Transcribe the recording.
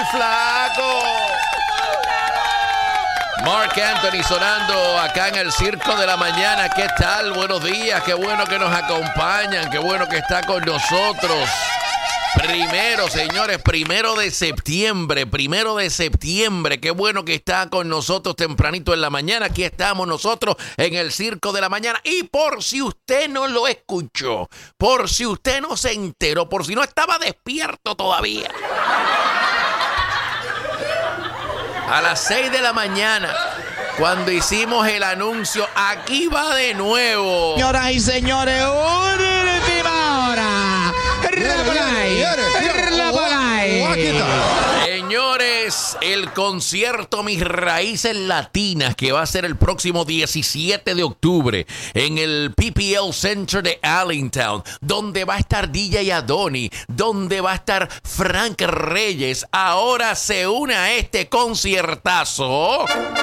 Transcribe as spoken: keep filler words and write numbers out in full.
el flaco. Marc Anthony sonando acá en el Circo de la Mañana. ¿Qué tal? Buenos días. Qué bueno que nos acompañan. Qué bueno que está con nosotros. Primero, señores, primero de septiembre, primero de septiembre. Qué bueno que está con nosotros tempranito en la mañana. Aquí estamos nosotros en el Circo de la Mañana. Y por si usted no lo escuchó, por si usted no se enteró, por si no estaba despierto todavía. A las seis de la mañana, cuando hicimos el anuncio, aquí va de nuevo. Señoras y señores, última hora. Señores, el concierto Mis Raíces Latinas, que va a ser el próximo diecisiete de octubre en el P P L Center de Allentown, donde va a estar D J Adoni, donde va a estar Frank Reyes. Ahora se une a este conciertazo